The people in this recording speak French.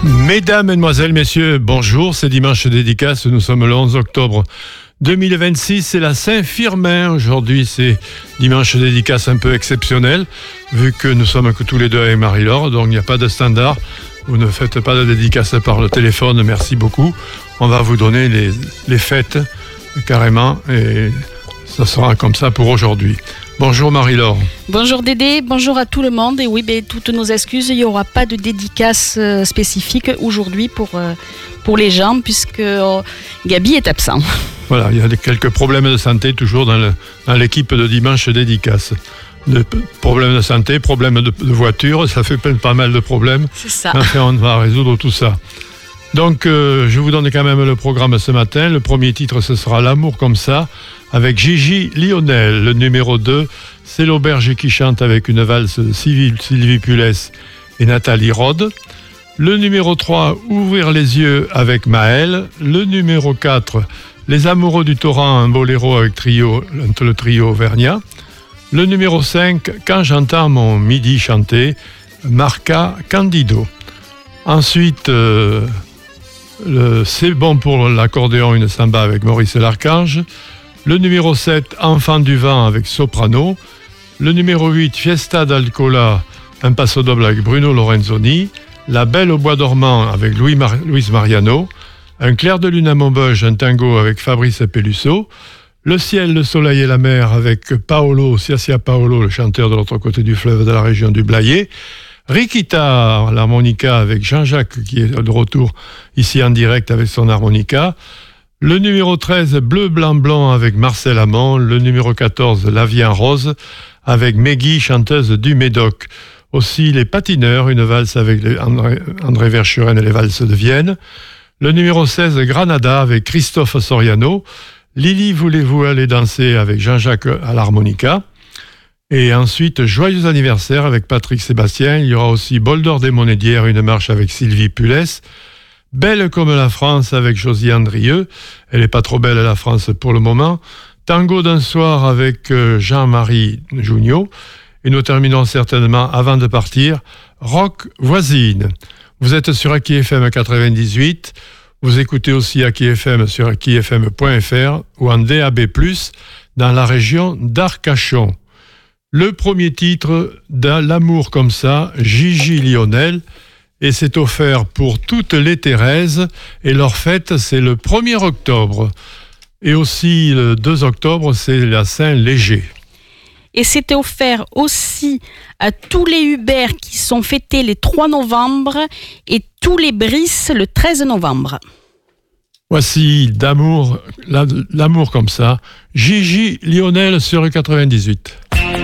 Mesdames, Mesdemoiselles, Messieurs, bonjour, c'est Dimanche Dédicace, nous sommes le 11 octobre 2026, c'est la Saint-Firmin. Aujourd'hui, c'est Dimanche Dédicace un peu exceptionnel, vu que nous sommes que tous les deux avec Marie-Laure, donc il n'y a pas de standard. Vous ne faites pas de dédicace par le téléphone, merci beaucoup. On va vous donner les fêtes, carrément, et ça sera comme ça pour aujourd'hui. Bonjour Marie-Laure. Bonjour Dédé, bonjour à tout le monde. Et oui, toutes nos excuses, il n'y aura pas de dédicace spécifique aujourd'hui pour les gens, puisque Gabi est absent. Voilà, il y a quelques problèmes de santé toujours dans l'équipe de Dimanche Dédicace. Problèmes de santé, problèmes de voiture, ça fait pas mal de problèmes. C'est ça. Enfin, on va résoudre tout ça. Donc, je vous donne quand même le programme ce matin. Le premier titre, ce sera L'amour comme ça, avec Gigi Lionel. Le numéro 2, c'est l'Auberge qui chante avec une valse de Sylvie Pulès et Nathalie Rode. Le numéro 3, Ouvrir les yeux avec Maël. Le numéro 4, Les amoureux du torrent, un boléro avec le trio Auvergnat. Le numéro 5, Quand j'entends mon midi chanter, Marca Candido. Ensuite, C'est bon pour l'accordéon, une samba avec Maurice Larchange. Le numéro 7, Enfant du vent avec Soprano. Le numéro 8, Fiesta d'Alcola, un passo doble avec Bruno Lorenzoni. La Belle au bois dormant avec Luis Mariano. Un clair de lune à Maubeuge, un tango avec Fabrice Pellusso. Le ciel, le soleil et la mer avec Sia Paolo, le chanteur de l'autre côté du fleuve de la région du Blayais. Rikita, l'harmonica avec Jean-Jacques qui est de retour ici en direct avec son harmonica. Le numéro 13, Bleu, Blanc, Blanc avec Marcel Amont. Le numéro 14, La vie en rose avec Meggy, chanteuse du Médoc. Aussi Les Patineurs, une valse avec André Verschuren et les valses de Vienne. Le numéro 16, Granada avec Christophe Soriano. Lily, voulez-vous aller danser avec Jean-Jacques à l'harmonica. Et ensuite, Joyeux anniversaire avec Patrick Sébastien. Il y aura aussi Bol d'or des Monédières, une marche avec Sylvie Pulès. Belle comme la France avec Josie Andrieux. Elle n'est pas trop belle la France pour le moment. Tango d'un soir avec Jean-Marie Junio. Et nous terminons certainement, avant de partir, Rock voisine. Vous êtes sur Aki FM 98. Vous écoutez aussi Aki FM sur akifm.fr ou en DAB+, dans la région d'Arcachon. Le premier titre, L'amour comme ça, Gigi Lionel, et c'est offert pour toutes les Thérèses, et leur fête, c'est le 1er octobre. Et aussi, le 2 octobre, c'est la Saint-Léger. Et c'était offert aussi à tous les Hubert qui sont fêtés les 3 novembre et tous les Brice le 13 novembre. Voici l'amour comme ça, Gigi Lionel sur 98.